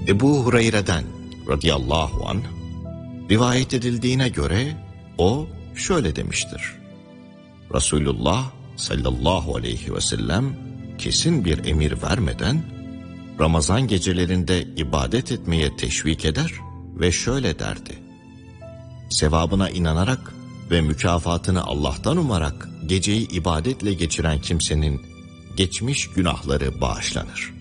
Ebu Hureyre'den radıyallahu anh rivayet edildiğine göre o şöyle demiştir: Resulullah sallallahu aleyhi ve sellem kesin bir emir vermeden Ramazan gecelerinde ibadet etmeye teşvik eder ve şöyle derdi: sevabına inanarak ve mükafatını Allah'tan umarak geceyi ibadetle geçiren kimsenin geçmiş günahları bağışlanır.